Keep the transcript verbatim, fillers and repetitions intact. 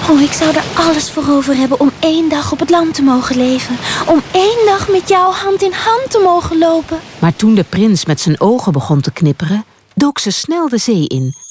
Oh, ik zou er alles voor over hebben om één dag op het land te mogen leven. Om één dag met jou hand in hand te mogen lopen. Maar toen de prins met zijn ogen begon te knipperen, dook ze snel de zee in